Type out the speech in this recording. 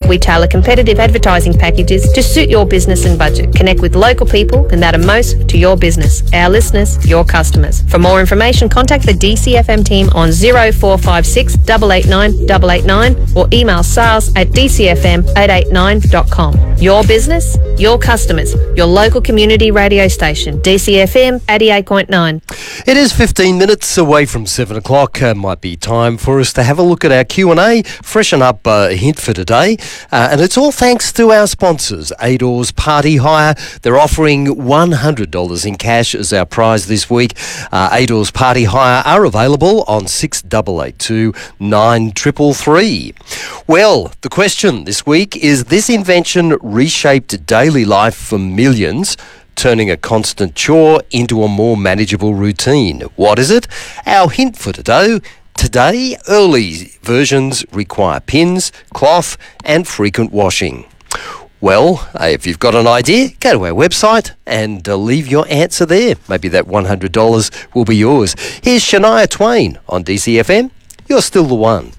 We tailor competitive advertising packages to suit your business and budget. Connect with local people and that are most to your business. Our listeners, your customers. For more information, contact the DCFM team on 0456 889 889 or email sales@dcfm889.com. Your business, your customers, your local community radio station. DCFM 88.9. It is 15 minutes away from 7 o'clock. Might be time for us to have a look at our Q&A, freshen up a hint for today. And it's all thanks to our sponsors, Adors Party Hire. They're offering $100 in cash as our prize this week. Adors Party Hire are available on 6882 9333. Well, the question this week is, this invention reshaped daily life for millions, turning a constant chore into a more manageable routine. What is it? Our hint for today, early versions require pins, cloth and frequent washing. Well, if you've got an idea, go to our website and leave your answer there. Maybe that $100 will be yours. Here's Shania Twain on DCFM. You're still the one.